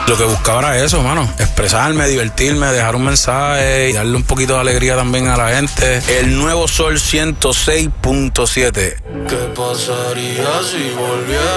Lo que buscaba era eso, mano. Expresarme, divertirme, dejar un mensaje y darle un poquito de alegría también a la gente. El nuevo Sol 106.7. ¿Qué pasaría si volviera?